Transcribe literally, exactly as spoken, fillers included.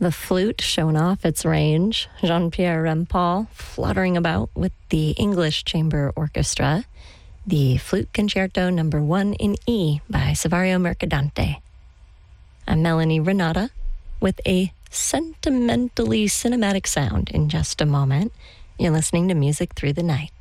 The flute showing off its range. Jean-Pierre Rampal fluttering about with the English Chamber Orchestra. The Flute Concerto Number One in E by Saverio Mercadante. I'm Melanie Renata with a sentimentally cinematic sound in just a moment. You're listening to Music Through the Night.